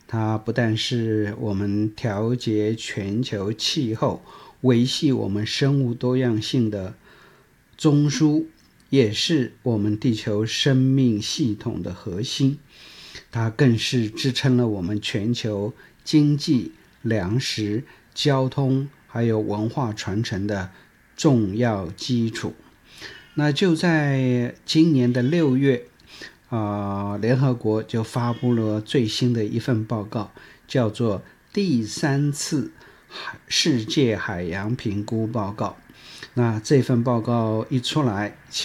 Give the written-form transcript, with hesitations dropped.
它不但是我们调节全球气候、维系我们生物多样性的中枢，也是我们地球生命系统的核心。它更是支撑了我们全球经济、粮食、交通还有文化传承的重要基础。那就在今年的6月联合国就发布了最新的一份报告，叫做第3次世界海洋评估报告。那这份报告一出来，